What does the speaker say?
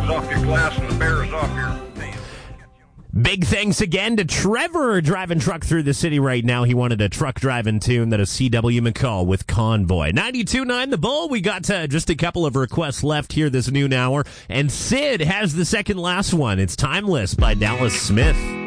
is off your glass and the bear is off your... Big thanks again to Trevor driving truck through the city right now. He wanted a truck driving tune that is C.W. McCall with Convoy. 92.9 The Bull. We got just a couple of requests left here this noon hour. And Sid has the second last one. It's Timeless by Dallas Smith.